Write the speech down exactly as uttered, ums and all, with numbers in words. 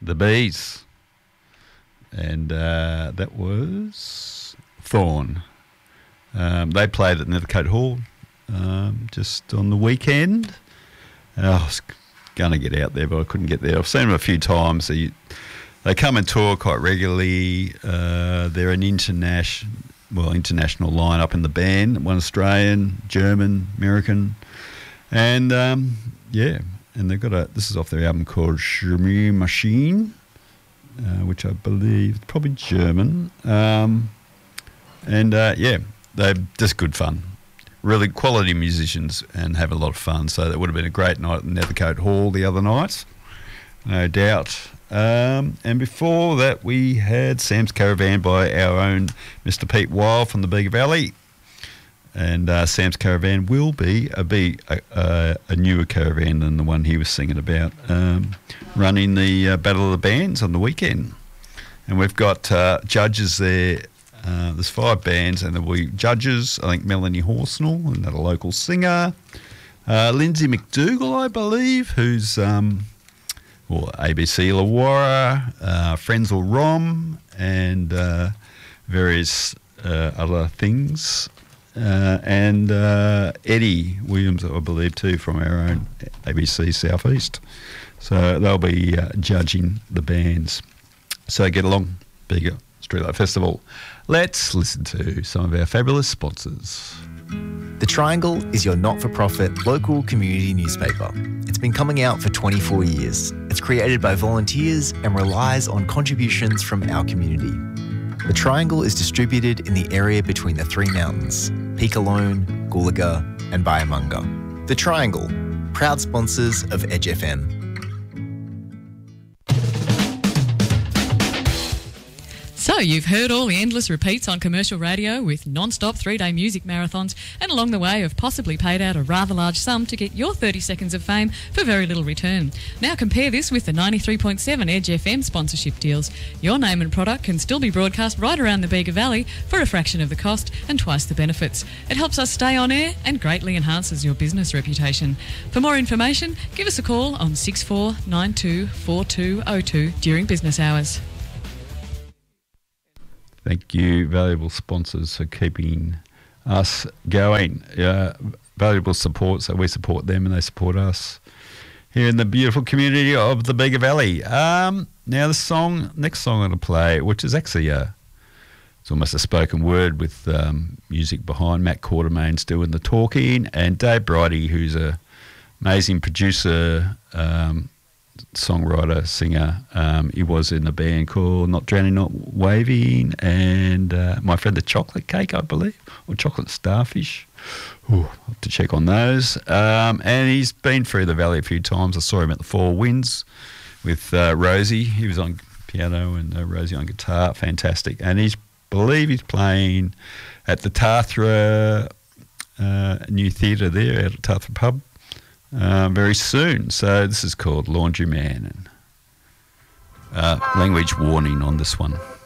the Bees. And uh, that was Thorn. Um, they played at Nethercote Hall um, just on the weekend. And I was going to get out there, but I couldn't get there. I've seen them a few times. They, they come and tour quite regularly. Uh, they're an international, well, international lineup in the band. One Australian, German, American. And, um, yeah, and they've got a, this is off their album called Chimie Machine. Uh, which I believe probably German, um, and uh, yeah, they're just good fun. Really quality musicians and have a lot of fun. So that would have been a great night at Nethercote Hall the other night, no doubt. Um, and before that, we had Sam's Caravan by our own Mister Pete Wild from the Bega Valley. And uh, Sam's Caravan will be a, be a, a, a newer caravan than the one he was singing about, um, running the uh, Battle of the Bands on the weekend. And we've got uh, judges there. Uh, there's five bands, and there will be judges. I think Melanie Horsnell, another local singer. Uh, Lindsay McDougall, I believe, who's um, well, A B C Illawarra, uh, Frenzal Rom, and uh, various uh, other things. Uh, and uh, Eddie Williams, I believe, too, from our own A B C Southeast. So they'll be uh, judging the bands. So get along, Bega Streetlight Festival. Let's listen to some of our fabulous sponsors. The Triangle is your not-for-profit local community newspaper. It's been coming out for twenty-four years. It's created by volunteers and relies on contributions from our community. The Triangle is distributed in the area between the three mountains, Peakalone, Goolaga and Byamunga. The Triangle, proud sponsors of Edge F M. So you've heard all the endless repeats on commercial radio with non-stop three-day music marathons, and along the way have possibly paid out a rather large sum to get your thirty seconds of fame for very little return. Now compare this with the ninety-three point seven Edge F M sponsorship deals. Your name and product can still be broadcast right around the Bega Valley for a fraction of the cost and twice the benefits. It helps us stay on air and greatly enhances your business reputation. For more information, give us a call on six four nine two four two zero two during business hours. Thank you, valuable sponsors, for keeping us going. Uh, valuable support, so we support them and they support us here in the beautiful community of the Bega Valley. Um, now the song, next song I'm going to play, which is actually a, it's almost a spoken word with um, music behind. Matt Quartermain's doing the talking, and Dave Bridie, who's a amazing producer, um, songwriter, singer. Um, he was in a band called Not Drowning, Not Waving, and uh, My Friend the Chocolate Cake, I believe, or Chocolate Starfish. Ooh, I'll have to check on those. Um, and he's been through the valley a few times. I saw him at the Four Winds with uh, Rosie. He was on piano and uh, Rosie on guitar. Fantastic. And he's believe he's playing at the Tathra uh, new theatre there at Tathra Pub Uh, very soon. So this is called Laundry Man, and uh, language warning on this one.